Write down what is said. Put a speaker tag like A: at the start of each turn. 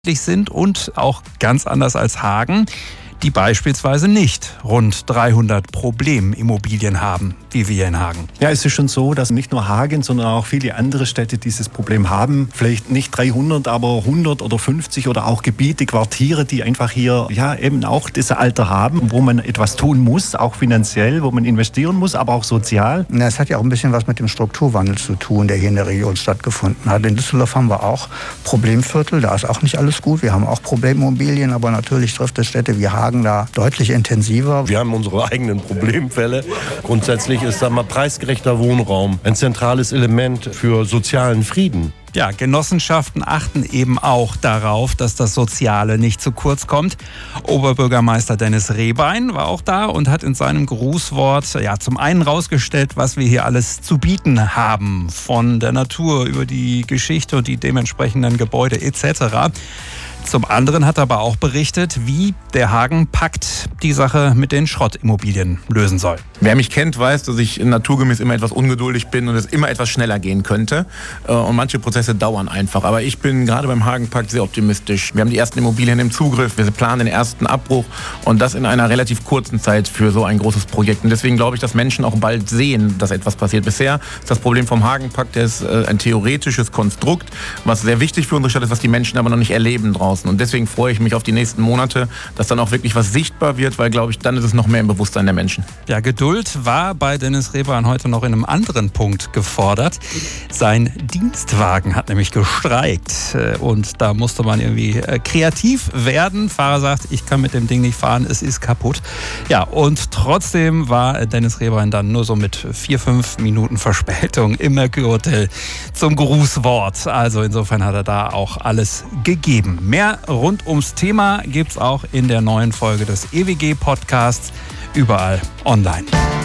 A: sind und auch ganz anders als Hagen, die beispielsweise nicht rund 300 Problemimmobilien haben, wie wir in Hagen.
B: Ja, es ist schon so, dass nicht nur Hagen, sondern auch viele andere Städte dieses Problem haben. Vielleicht nicht 300, aber 100 oder 50 oder auch Gebiete, Quartiere, die einfach hier ja eben auch das Alter haben, wo man etwas tun muss, auch finanziell, wo man investieren muss, aber auch sozial.
C: Na, es hat ja auch ein bisschen was mit dem Strukturwandel zu tun, der hier in der Region stattgefunden hat. In Düsseldorf haben wir auch Problemviertel, da ist auch nicht alles gut. Wir haben auch Problemimmobilien, aber natürlich trifft es Städte wie Hagen da deutlich intensiver.
D: Wir haben unsere eigenen Problemfälle. Grundsätzlich ist da mal preisgerechter Wohnraum ein zentrales Element für sozialen Frieden.
A: Ja, Genossenschaften achten eben auch darauf, dass das Soziale nicht zu kurz kommt. Oberbürgermeister Dennis Rehbein war auch da und hat in seinem Grußwort zum einen rausgestellt, was wir hier alles zu bieten haben. Von der Natur über die Geschichte und die dementsprechenden Gebäude etc. Zum anderen hat er aber auch berichtet, wie der Hagen-Pakt die Sache mit den Schrottimmobilien lösen soll.
E: Wer mich kennt, weiß, dass ich naturgemäß immer etwas ungeduldig bin und es immer etwas schneller gehen könnte. Und manche Prozesse dauern einfach. Aber ich bin gerade beim Hagen-Pakt sehr optimistisch. Wir haben die ersten Immobilien im Zugriff, wir planen den ersten Abbruch und das in einer relativ kurzen Zeit für so ein großes Projekt. Und deswegen glaube ich, dass Menschen auch bald sehen, dass etwas passiert. Bisher ist das Problem vom Hagen-Pakt, der ist ein theoretisches Konstrukt, was sehr wichtig für unsere Stadt ist, was die Menschen aber noch nicht erleben draußen. Und deswegen freue ich mich auf die nächsten Monate, dass dann auch wirklich was sichtbar wird, weil, glaube ich, dann ist es noch mehr im Bewusstsein der Menschen.
A: Ja, Geduld war bei Dennis Rehbein heute noch in einem anderen Punkt gefordert. Sein Dienstwagen hat nämlich gestreikt und da musste man irgendwie kreativ werden. Fahrer sagt, ich kann mit dem Ding nicht fahren, es ist kaputt. Ja, und trotzdem war Dennis Rehbein dann nur so mit 4-5 Minuten Verspätung im Mercure Hotel zum Grußwort. Also insofern hat er da auch alles gegeben. Mehr rund ums Thema gibt's auch in der neuen Folge des EWG-Podcasts, überall online.